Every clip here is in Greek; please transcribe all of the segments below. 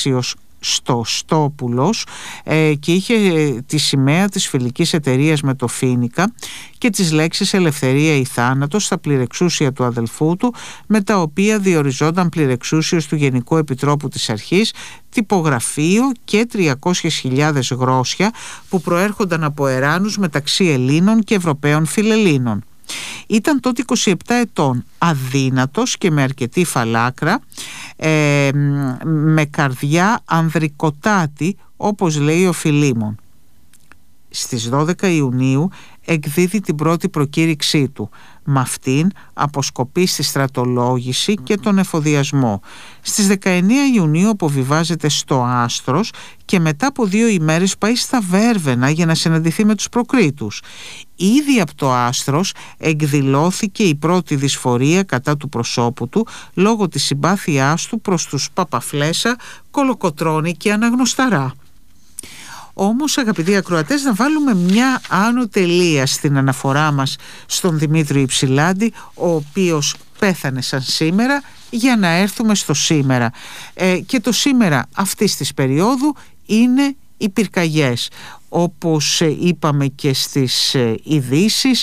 Τερέσιος Στόπουλος και είχε τη σημαία της φιλικής εταιρείας με το Φοίνικα και τις λέξεις «Ελευθερία ή θάνατος» στα πληρεξούσια του αδελφού του, με τα οποία διοριζόταν πληρεξούσιος του Γενικού Επιτρόπου της Αρχής, τυπογραφείο και 300.000 γρόσια που προέρχονταν από εράνους μεταξύ Ελλήνων και Ευρωπαίων φιλελλήνων. Ήταν τότε 27 ετών, αδύνατος και με αρκετή φαλάκρα, με καρδιά ανδρικοτάτη, όπως λέει ο Φιλίμων. Στις 12 Ιουνίου εκδίδει την πρώτη προκήρυξή του. Με αυτήν αποσκοπεί στη στρατολόγηση και τον εφοδιασμό. Στις 19 Ιουνίου αποβιβάζεται στο Άστρος και μετά από 2 ημέρες πάει στα Βέρβαινα για να συναντηθεί με τους προκρίτους. Ήδη από το Άστρος εκδηλώθηκε η πρώτη δυσφορία κατά του προσώπου του λόγω της συμπάθειάς του προς τους Παπαφλέσσα, Κολοκοτρώνη και Αναγνωσταρά. Όμως, αγαπητοί ακροατές, να βάλουμε μια άνω τελεία στην αναφορά μας στον Δημήτριο Υψηλάντη, ο οποίος πέθανε σαν σήμερα, για να έρθουμε στο σήμερα. Και το σήμερα αυτής της περίοδου είναι οι πυρκαγιές. Όπως είπαμε και στις ειδήσεις,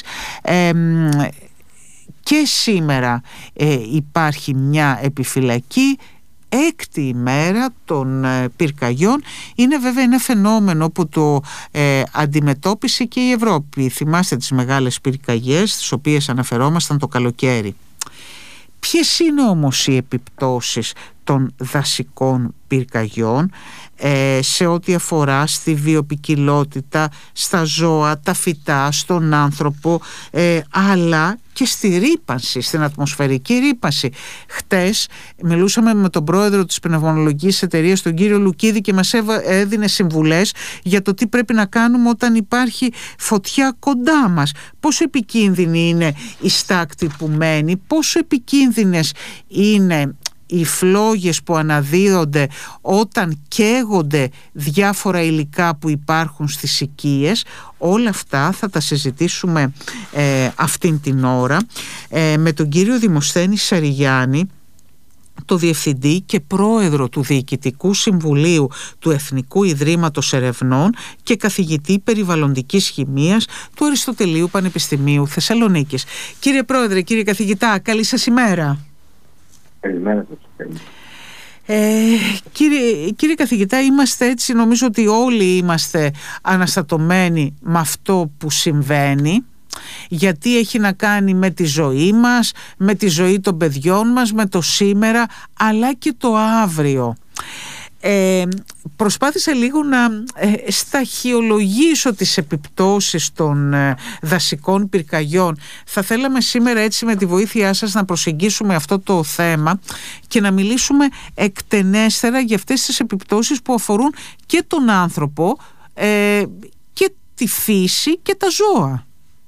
και σήμερα υπάρχει μια επιφυλακή. 6η ημέρα των πυρκαγιών. Είναι βέβαια ένα φαινόμενο που το αντιμετώπισε και η Ευρώπη. Θυμάστε τις μεγάλες πυρκαγιές στις οποίες αναφερόμασταν το καλοκαίρι. Ποιες είναι όμως οι επιπτώσεις των δασικών πυρκαγιών σε ό,τι αφορά στη βιοποικιλότητα, στα ζώα, τα φυτά, στον άνθρωπο, αλλά και στη ρύπανση, στην ατμοσφαιρική ρύπανση? Χτες μιλούσαμε με τον πρόεδρο της πνευμονολογικής εταιρείας, τον κύριο Λουκίδη, και μας έδινε συμβουλές για το τι πρέπει να κάνουμε όταν υπάρχει φωτιά κοντά μας. Πόσο επικίνδυνη είναι η στάκτη που μένει, πόσο επικίνδυνες είναι οι φλόγες που αναδύονται όταν καίγονται διάφορα υλικά που υπάρχουν στις οικίες. Όλα αυτά θα τα συζητήσουμε αυτήν την ώρα με τον κύριο Δημοσθένη Σαριγιάννη, το Διευθυντή και Πρόεδρο του Διοικητικού Συμβουλίου του Εθνικού Ιδρύματος Ερευνών και Καθηγητή Περιβαλλοντικής Χημείας του Αριστοτελείου Πανεπιστημίου Θεσσαλονίκης. Κύριε Πρόεδρε, κύριε Καθηγητά, καλή σας ημέρα. Καλημέρα σας. Κύριε Καθηγητά, είμαστε έτσι, νομίζω ότι όλοι είμαστε αναστατωμένοι με αυτό που συμβαίνει, γιατί έχει να κάνει με τη ζωή μας, με τη ζωή των παιδιών μας, με το σήμερα, αλλά και το αύριο. Προσπάθησα λίγο να σταχυολογήσω τις επιπτώσεις των δασικών πυρκαγιών. Θα θέλαμε σήμερα, έτσι, με τη βοήθειά σας, να προσεγγίσουμε αυτό το θέμα και να μιλήσουμε εκτενέστερα για αυτές τις επιπτώσεις που αφορούν και τον άνθρωπο και τη φύση και τα ζώα.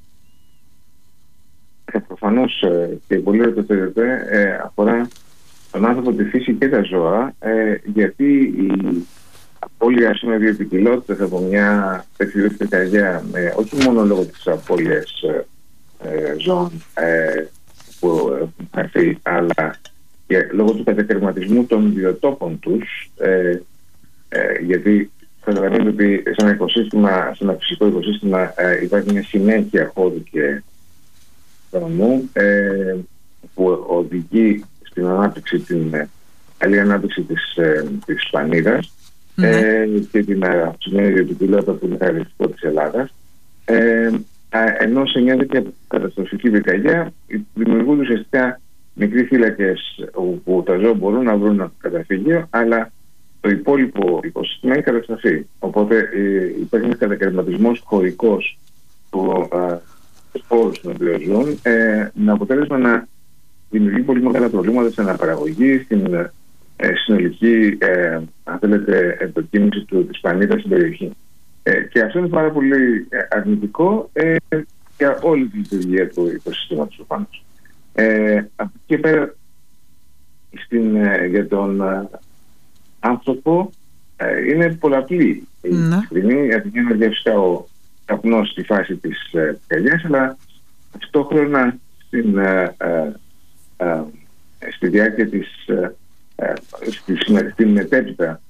Προφανώς και πολύ ρωτήσατε, αφορά τον άνθρωπο, τη φύση και τα ζώα, γιατί η απώλεια βιοποικιλότητας από μια τέτοιου πυρκαγιά, όχι μόνο λόγω της απώλειας ζώων που έχουν χαθεί, αλλά και λόγω του κατακαιρματισμού των βιοτόπων τους, γιατί καταλαβαίνετε ότι σε ένα οικοσύστημα, σε ένα φυσικό οικοσύστημα, υπάρχει μια συνέχεια χώρου και χρόνου που οδηγεί στην ανάπτυξη, την καλή ανάπτυξη της πανίδας και την αυξημένη βιοποικιλότητα που είναι χαρακτηριστικό της Ελλάδας, ενώ σε μια τέτοια καταστροφική πυρκαγιά δημιουργούνται ουσιαστικά μικροί θύλακες όπου τα ζώα μπορούν να βρουν καταφύγιο, αλλά το υπόλοιπο οικοσύστημα έχει καταστραφεί. Οπότε υπάρχει ένας κατακαιρματισμός χωρικός του χώρους στον οποίο ζουν, με αποτέλεσμα να δημιουργεί πολύ μεγάλα προβλήματα στην αναπαραγωγή, στην συνολική, αν θέλετε, επικίνδυνση της πανίδας στην περιοχή. Και αυτό είναι πάρα πολύ αρνητικό για όλη τη λειτουργία του οικοσυστήματος προφανώς. Από εκεί και πέρα, για τον άνθρωπο είναι πολλαπλή η ευθύνη. Ευθύνεται φυσικά ο καπνός στη φάση της πυρκαγιάς, αλλά ταυτόχρονα στη διάρκεια στην μετέπειτα